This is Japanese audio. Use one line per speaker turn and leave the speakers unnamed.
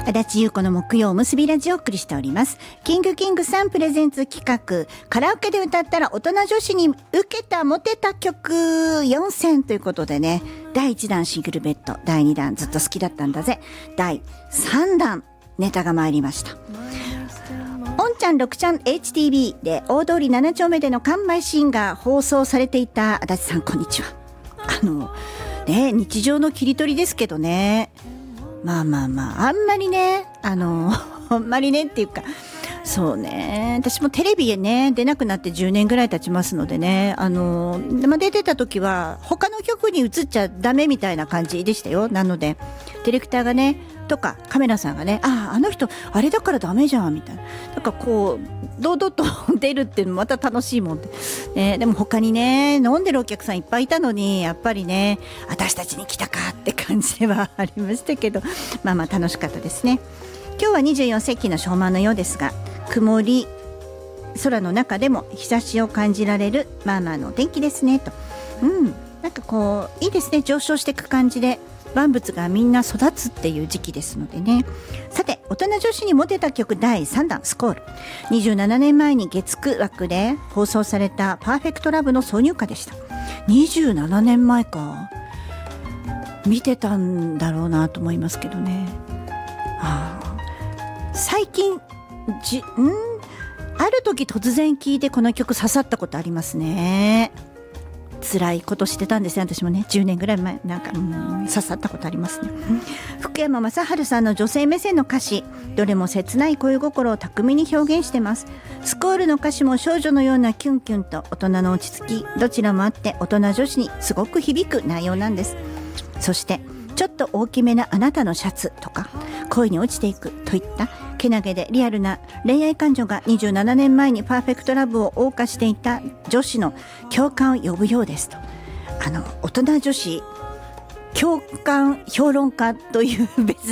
足立優子の木曜おむすびラジオをお送りしております。キングさんプレゼンツ企画、カラオケで歌ったら大人女子に受けたモテた曲4選ということでね、第1弾シングルベッド、第2弾ずっと好きだったんだぜ、第3弾ネタが参りました。おんちゃん6ちゃん HTV で大通り7丁目での完売シーンが放送されていた。足立さんこんにちは。日常の切り取りですけどね、まああんまりね、あんまりねっていうか、そうね、私もテレビへね出なくなって10年ぐらい経ちますのでね、出てた時は他の曲に映っちゃダメみたいな感じでしたよ。なのでディレクターがねとかカメラさんがね、あの人あれだからダメじゃんみたいな、なんかこう堂々と出るっていうのもまた楽しいもんで、でも他にね飲んでるお客さんいっぱいいたのに、やっぱりね私たちに来たかって感じではありましたけど、まあ楽しかったですね。今日は24世紀の昭和のようですが、曇り空の中でも日差しを感じられるまあのお天気ですねと、なんかこういいですね、上昇していく感じで万物がみんな育つっていう時期ですのでね。さて、大人女子にモテた曲第3弾スコール、27年前に月9枠で放送されたパーフェクトラブの挿入歌でした。27年前か、見てたんだろうなと思いますけどね。最近ある時突然聞いてこの曲刺さったことありますね。辛いことしてたんですね、私もね。10年ぐらい前なんか刺さったことありますね。福山雅治さんの女性目線の歌詞、どれも切ない恋心を巧みに表現してます。スコールの歌詞も少女のようなキュンキュンと大人の落ち着き、どちらもあって大人女子にすごく響く内容なんです。そしてちょっと大きめなあなたのシャツとか、恋に落ちていくといったけなげでリアルな恋愛感情が27年前にパーフェクトラブを謳歌していた女子の共感を呼ぶようですと。大人女子共感評論家という別